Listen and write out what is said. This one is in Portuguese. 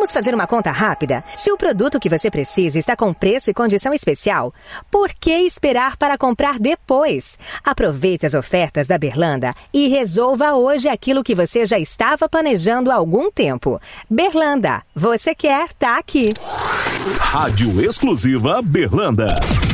Vamos fazer uma conta rápida? Se o produto que você precisa está com preço e condição especial, por que esperar para comprar depois? Aproveite as ofertas da Berlanda e resolva hoje aquilo que você já estava planejando há algum tempo. Berlanda, você quer, tá aqui. Rádio Exclusiva Berlanda.